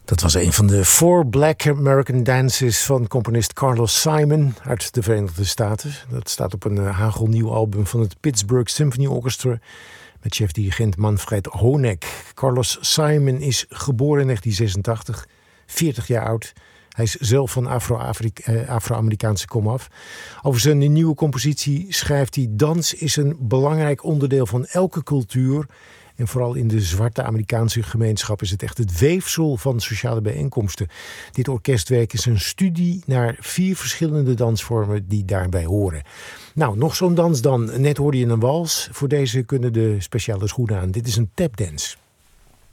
Dat was een van de 4 Black American Dances van componist Carlos Simon uit de Verenigde Staten. Dat staat op een hagelnieuw album van het Pittsburgh Symphony Orchestra met chefdirigent Manfred Honeck. Carlos Simon is geboren in 1986, 40 jaar oud. Hij is zelf van Afro-Amerikaanse komaf. Over zijn nieuwe compositie schrijft hij: dans is een belangrijk onderdeel van elke cultuur. En vooral in de zwarte Amerikaanse gemeenschap is het echt het weefsel van sociale bijeenkomsten. Dit orkestwerk is een studie naar 4 verschillende dansvormen die daarbij horen. Nou, nog zo'n dans dan. Net hoorde je een wals. Voor deze kunnen de speciale schoenen aan. Dit is een tapdance.